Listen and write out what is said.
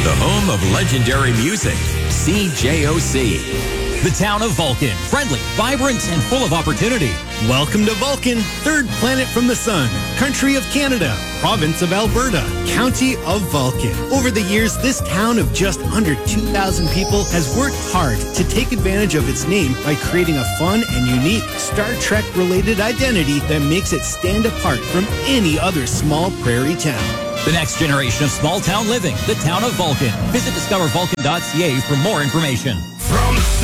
the home of legendary music, CJOC. The town of Vulcan, friendly, vibrant, and full of opportunity. Welcome to Vulcan, third planet from the sun, country of Canada, province of Alberta, county of Vulcan. Over the years, this town of just under 2,000 people has worked hard to take advantage of its name by creating a fun and unique Star Trek-related identity that makes it stand apart from any other small prairie town. The next generation of small town living, the town of Vulcan. Visit discovervulcan.ca for more information.